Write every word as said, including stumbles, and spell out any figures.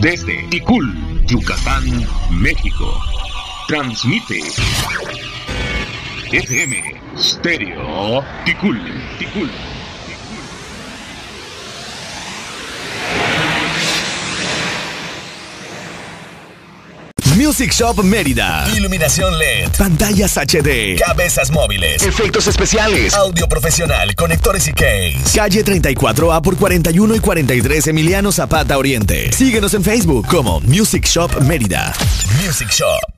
desde Ticul, Yucatán, México. Transmite F M Stereo Ticul, Ticul. Music Shop Mérida. Iluminación L E D. Pantallas H D. Cabezas móviles. Efectos especiales. Audio profesional. Conectores y case. Calle treinta y cuatro A por cuarenta y uno y cuarenta y tres Emiliano Zapata Oriente. Síguenos en Facebook como Music Shop Mérida. Music Shop.